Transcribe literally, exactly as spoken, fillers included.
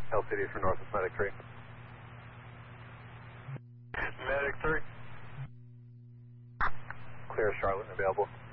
L C D for Northwest Medic three. Medic three. Clear Charlotte available.